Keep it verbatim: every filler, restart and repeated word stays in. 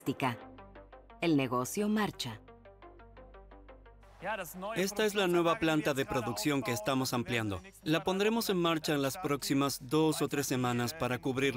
El negocio marcha. Esta es la nueva planta de producción que estamos ampliando. La pondremos en marcha en las próximas dos o tres semanas para cubrir